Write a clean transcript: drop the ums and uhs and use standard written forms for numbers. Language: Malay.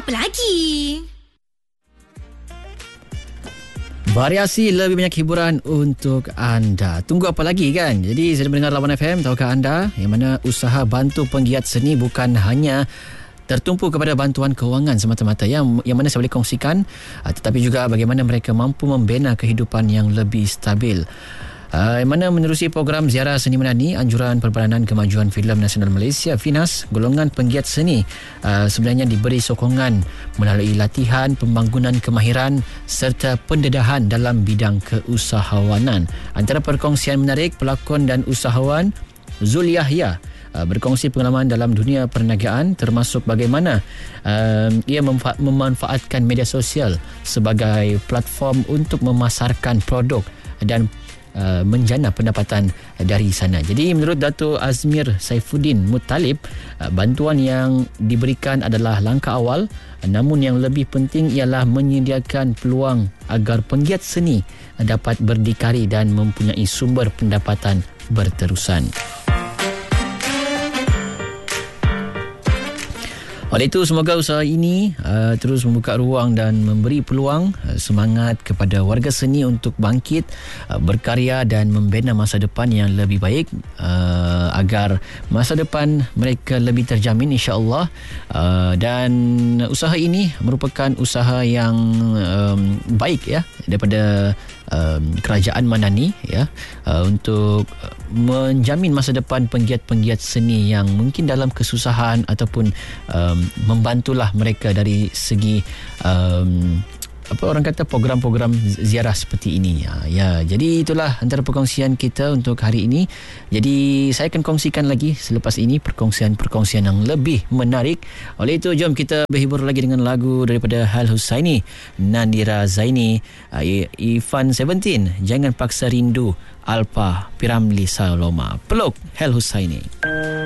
apa lagi? Variasi lebih banyak hiburan untuk anda. Tunggu apa lagi kan? Jadi saya mendengar Lawan FM, tahukah anda yang mana usaha bantu penggiat seni bukan hanya tertumpu kepada bantuan kewangan semata-mata yang mana saya boleh kongsikan, tetapi juga bagaimana mereka mampu membina kehidupan yang lebih stabil. Yang mana menerusi program Ziarah Seni Menani, anjuran Perbadanan Kemajuan Filem Nasional Malaysia FINAS, golongan penggiat seni sebenarnya diberi sokongan melalui latihan, pembangunan kemahiran serta pendedahan dalam bidang keusahawanan. Antara perkongsian menarik, pelakon dan usahawan Zul Yahya berkongsi pengalaman dalam dunia perniagaan, termasuk bagaimana ia memanfaatkan media sosial sebagai platform untuk memasarkan produk dan menjana pendapatan dari sana. Jadi menurut Dato' Azmir Saifuddin Muttalib, bantuan yang diberikan adalah langkah awal, namun yang lebih penting ialah menyediakan peluang agar penggiat seni dapat berdikari dan mempunyai sumber pendapatan berterusan. Oleh itu, semoga usaha ini terus membuka ruang dan memberi peluang semangat kepada warga seni untuk bangkit, berkarya dan membina masa depan yang lebih baik, agar masa depan mereka lebih terjamin insya-Allah. Dan usaha ini merupakan usaha yang baik ya daripada kerajaan Madani ya, untuk menjamin masa depan penggiat-penggiat seni yang mungkin dalam kesusahan ataupun membantulah mereka dari segi apa orang kata program-program ziarah seperti ini ya. Jadi itulah antara perkongsian kita untuk hari ini. Jadi saya akan kongsikan lagi selepas ini perkongsian yang lebih menarik. Oleh itu jom kita berhibur lagi dengan lagu daripada Hal Husaini, Nadira Zaini, Ivan 17, Jangan Paksa Rindu, Alpa Piramli Saloma. Peluk Hal Husaini.